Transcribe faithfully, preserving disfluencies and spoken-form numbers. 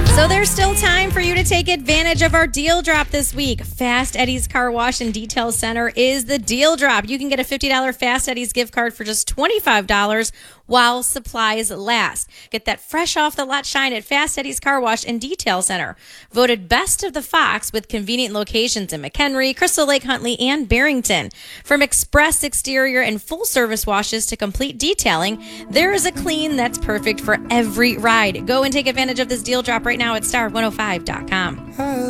So there's still time for you to take advantage of our deal drop this week. Fast Eddie's Car Wash and Detail Center is the deal drop. You can get a fifty dollars Fast Eddie's gift card for just twenty-five dollars while supplies last. Get that fresh off the lot shine at Fast Eddie's Car Wash and Detail Center. Voted best of the Fox with convenient locations in McHenry, Crystal Lake, Huntley, and Barrington. From express exterior and full service washes to complete detailing, there is a clean that's perfect for every ride. Go and take advantage of this deal drop right now at star one oh five dot com.